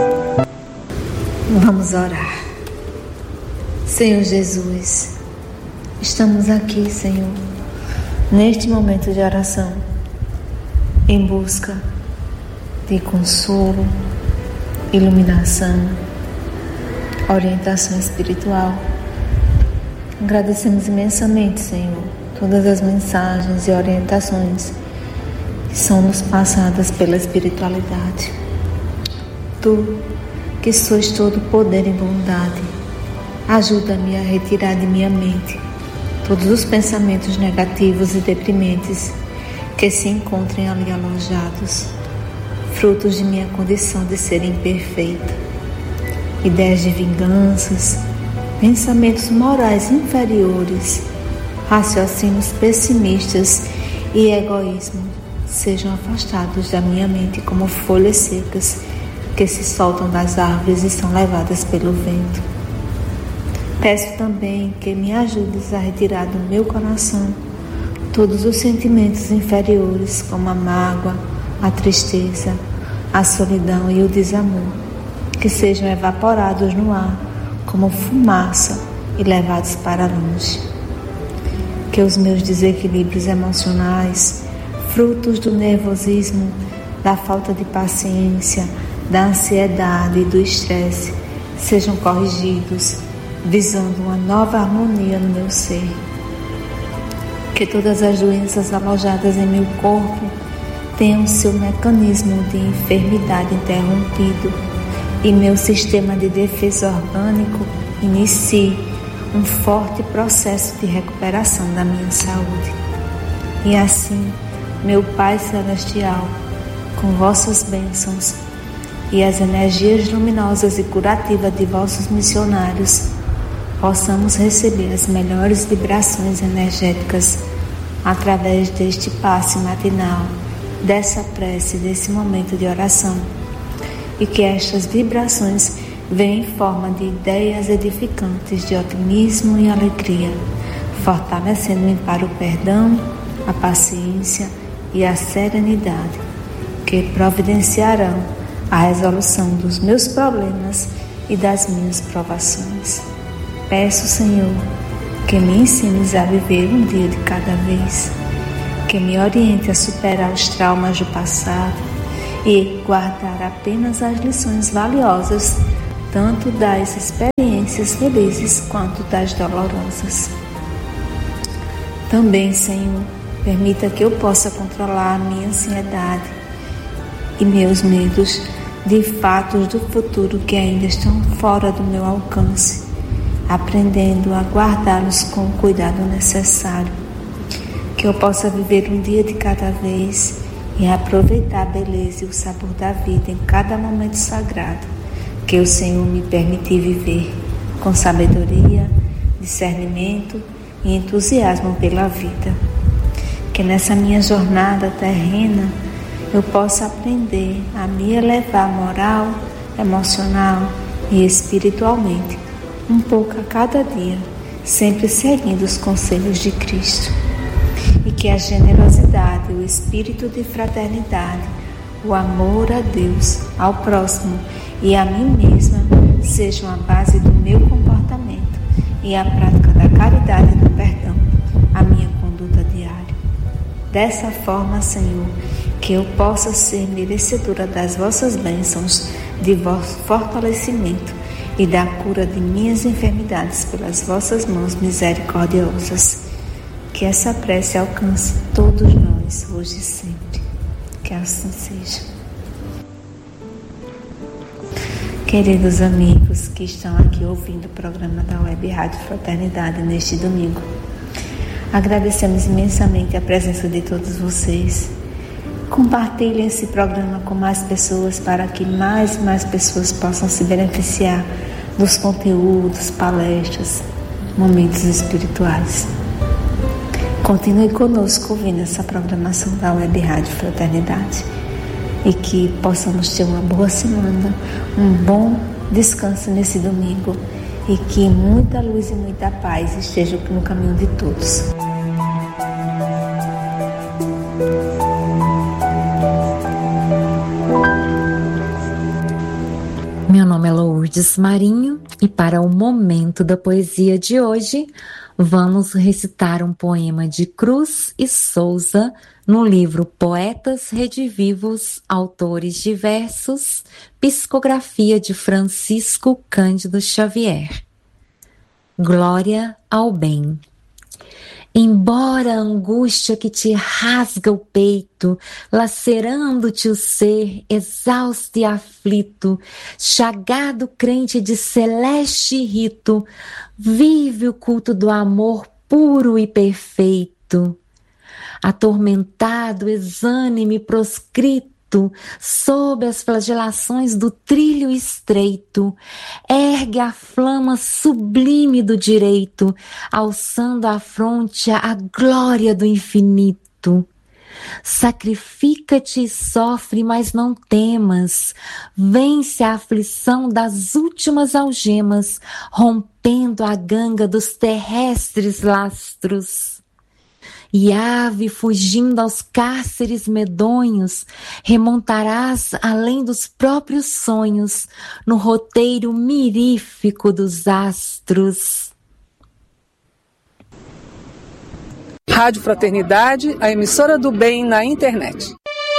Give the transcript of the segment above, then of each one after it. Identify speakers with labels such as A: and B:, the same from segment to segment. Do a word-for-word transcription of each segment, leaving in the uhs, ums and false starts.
A: Vamos orar. Senhor Jesus, estamos aqui, Senhor, neste momento de oração, em busca de consolo, iluminação, orientação espiritual. Agradecemos imensamente, Senhor, todas as mensagens e orientações que são nos passadas pela espiritualidade. Tu, que sois todo poder e bondade, ajuda-me a retirar de minha mente todos os pensamentos negativos e deprimentes que se encontrem ali alojados, frutos de minha condição de ser imperfeita, ideias de vinganças, pensamentos morais inferiores, raciocínios pessimistas e egoísmo sejam afastados da minha mente como folhas secas que se soltam das árvores e são levadas pelo vento. Peço também que me ajudes a retirar do meu coração todos os sentimentos inferiores, como a mágoa, a tristeza, a solidão e o desamor, que sejam evaporados no ar como fumaça e levados para longe. Que os meus desequilíbrios emocionais, frutos do nervosismo, da falta de paciência, da ansiedade e do estresse, sejam corrigidos, visando uma nova harmonia no meu ser. Que todas as doenças alojadas em meu corpo tenham seu mecanismo de enfermidade interrompido e meu sistema de defesa orgânico inicie um forte processo de recuperação da minha saúde. E assim, meu Pai Celestial, com vossas bênçãos e as energias luminosas e curativas de vossos missionários, possamos receber as melhores vibrações energéticas através deste passe matinal, dessa prece, desse momento de oração, e que estas vibrações venham em forma de ideias edificantes de otimismo e alegria, fortalecendo-me para o perdão, a paciência e a serenidade, que providenciarão a resolução dos meus problemas e das minhas provações. Peço, Senhor, que me ensines a viver um dia de cada vez, que me oriente a superar os traumas do passado e guardar apenas as lições valiosas, tanto das experiências felizes quanto das dolorosas. Também, Senhor, permita que eu possa controlar a minha ansiedade e meus medos de fatos do futuro que ainda estão fora do meu alcance, aprendendo a guardá-los com o cuidado necessário. Que eu possa viver um dia de cada vez e aproveitar a beleza e o sabor da vida em cada momento sagrado que o Senhor me permitir viver, com sabedoria, discernimento e entusiasmo pela vida. Que nessa minha jornada terrena eu possa aprender a me elevar moral, emocional e espiritualmente, um pouco a cada dia, sempre seguindo os conselhos de Cristo. E que a generosidade, o espírito de fraternidade, o amor a Deus, ao próximo e a mim mesma sejam a base do meu comportamento e a prática da caridade e do perdão, a minha conduta diária. Dessa forma, Senhor, que eu possa ser merecedora das vossas bênçãos, de vosso fortalecimento e da cura de minhas enfermidades pelas vossas mãos misericordiosas. Que essa prece alcance todos nós, hoje e sempre. Que assim seja. Queridos amigos que estão aqui ouvindo o programa da Web Rádio Fraternidade neste domingo, agradecemos imensamente a presença de todos vocês. Compartilhem esse programa com mais pessoas para que mais e mais pessoas possam se beneficiar dos conteúdos, palestras, momentos espirituais. Continue conosco ouvindo essa programação da Web Rádio Fraternidade e que possamos ter uma boa semana, um bom descanso nesse domingo e que muita luz e muita paz estejam no caminho de todos.
B: Meu nome é Lourdes Marinho e para o momento da poesia de hoje, vamos recitar um poema de Cruz e Souza no livro Poetas Redivivos, Autores Diversos, psicografia de Francisco Cândido Xavier. Glória ao bem. Embora a angústia que te rasga o peito, lacerando-te o ser, exausto e aflito, chagado crente de celeste rito, vive o culto do amor puro e perfeito. Atormentado, exânime, proscrito, sob as flagelações do trilho estreito, ergue a flama sublime do direito, alçando à fronte a glória do infinito. Sacrifica-te e sofre, mas não temas, vence a aflição das últimas algemas, rompendo a ganga dos terrestres lastros. E ave, fugindo aos cárceres medonhos, remontarás além dos próprios sonhos, no roteiro mirífico dos astros.
C: Rádio Fraternidade, a emissora do bem na internet.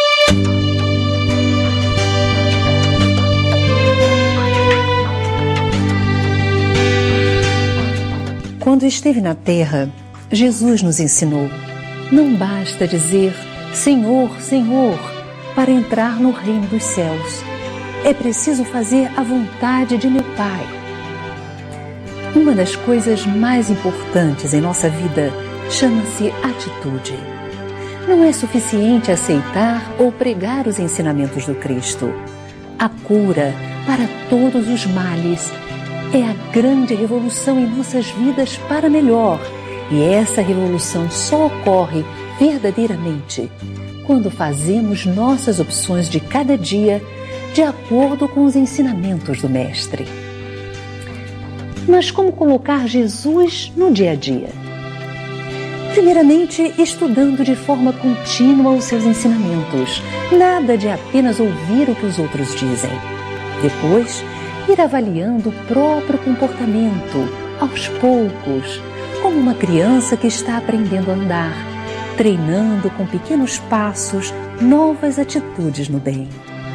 D: Quando esteve na Terra, Jesus nos ensinou: não basta dizer Senhor, Senhor, para entrar no reino dos céus. É preciso fazer a vontade de meu Pai. Uma das coisas mais importantes em nossa vida chama-se atitude. Não é suficiente aceitar ou pregar os ensinamentos do Cristo. A cura para todos os males é a grande revolução em nossas vidas para melhor. E essa revolução só ocorre verdadeiramente quando fazemos nossas opções de cada dia de acordo com os ensinamentos do Mestre. Mas como colocar Jesus no dia a dia? Primeiramente, estudando de forma contínua os seus ensinamentos. Nada de apenas ouvir o que os outros dizem. Depois, ir avaliando o próprio comportamento, aos poucos, como uma criança que está aprendendo a andar, treinando com pequenos passos novas atitudes no bem.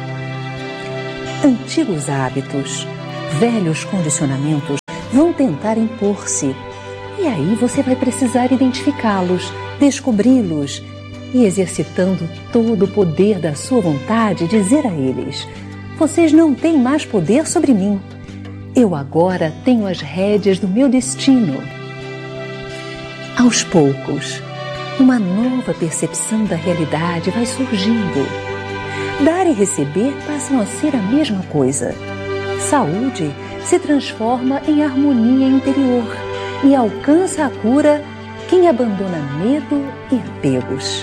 D: Antigos hábitos, velhos condicionamentos vão tentar impor-se. E aí você vai precisar identificá-los, descobri-los e, exercitando todo o poder da sua vontade, dizer a eles: vocês não têm mais poder sobre mim. Eu agora tenho as rédeas do meu destino. Aos poucos, uma nova percepção da realidade vai surgindo. Dar e receber passam a ser a mesma coisa. Saúde se transforma em harmonia interior e alcança a cura quem abandona medo e apegos.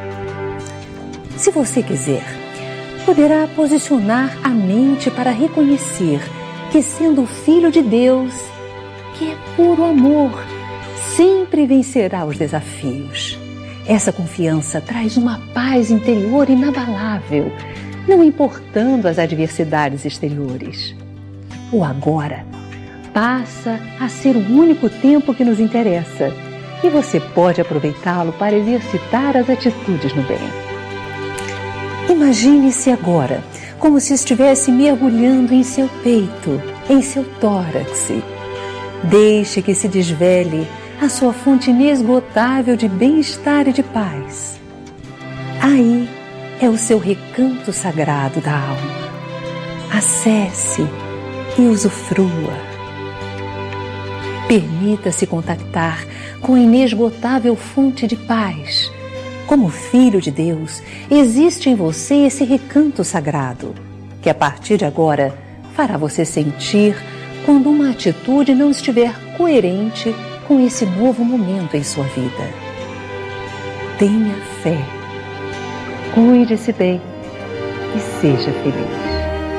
D: Se você quiser, poderá posicionar a mente para reconhecer que, sendo filho de Deus, que é puro amor, sempre vencerá os desafios. Essa confiança traz uma paz interior inabalável, não importando as adversidades exteriores. O agora passa a ser o único tempo que nos interessa e você pode aproveitá-lo para exercitar as atitudes no bem. Imagine-se agora como se estivesse mergulhando em seu peito, em seu tórax. Deixe que se desvele a sua fonte inesgotável de bem-estar e de paz. Aí é o seu recanto sagrado da alma. Acesse e usufrua. Permita-se contactar com a inesgotável fonte de paz. Como filho de Deus, existe em você esse recanto sagrado, que a partir de agora fará você sentir quando uma atitude não estiver coerente com esse novo momento em sua vida. Tenha fé, cuide-se bem e seja feliz.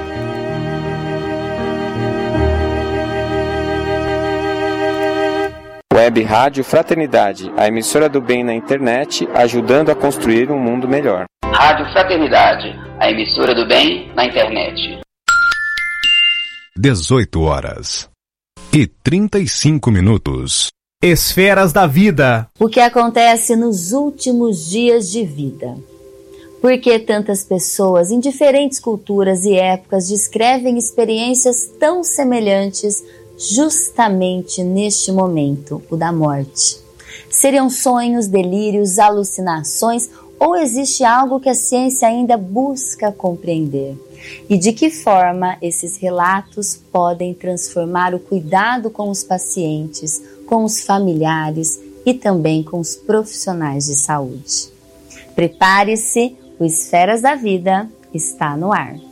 E: Web Rádio Fraternidade, a emissora do bem na internet, ajudando a construir um mundo melhor.
F: Rádio Fraternidade, a emissora do bem na internet. dezoito horas e trinta e cinco minutos.
G: Esferas da vida.
H: O que acontece nos últimos dias de vida? Por que tantas pessoas em diferentes culturas e épocas descrevem experiências tão semelhantes justamente neste momento, o da morte? Seriam sonhos, delírios, alucinações ou existe algo que a ciência ainda busca compreender? E de que forma esses relatos podem transformar o cuidado com os pacientes, com os familiares e também com os profissionais de saúde? Prepare-se, o Esferas da Vida está no ar.